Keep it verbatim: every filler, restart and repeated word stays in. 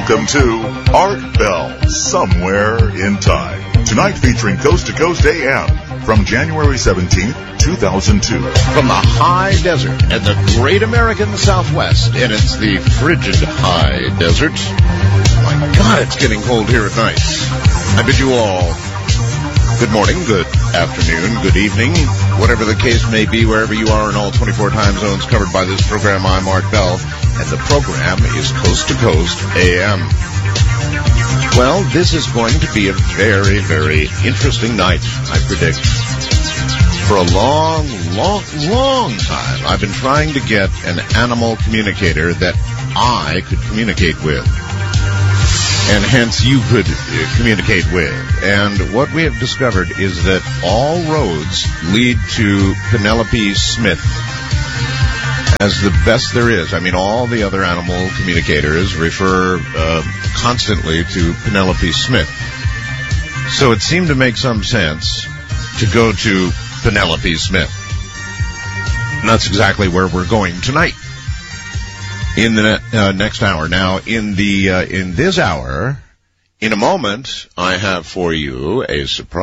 Welcome to Art Bell, Somewhere in Time. Tonight featuring Coast to Coast A M from January seventeenth, two thousand two. From the high desert and the great American Southwest, and it's the frigid high desert. My God, it's getting cold here at night. I bid you all good morning, good afternoon, good evening, whatever the case may be, wherever you are in all twenty-four time zones covered by this program. I'm Art Bell, and the program is Coast to Coast A M. Well, this is going to be a very, very interesting night, I predict. For a long, long, long time, I've been trying to get an animal communicator that I could communicate with, and hence you could uh, communicate with. And what we have discovered is that all roads lead to Penelope Smith as the best there is. I mean, all the other animal communicators refer uh, constantly to Penelope Smith. So it seemed to make some sense to go to Penelope Smith. And that's exactly where we're going tonight in the ne- uh, next hour. Now, in the uh, in this hour, in a moment, I have for you a surprise.